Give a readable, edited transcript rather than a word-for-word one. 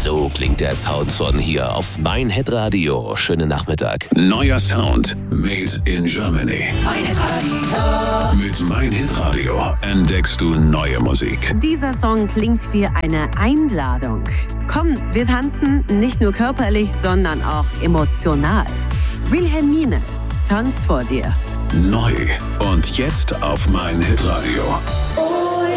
So klingt der Sound von hier auf Mein Hitradio. Schönen Nachmittag. Neuer Sound made in Germany. Mein Hitradio. Mit Mein Hitradio entdeckst du neue Musik. Dieser Song klingt wie eine Einladung. Komm, wir tanzen nicht nur körperlich, sondern auch emotional. Wilhelmine, tanzt vor dir. Neu und jetzt auf Mein Hitradio.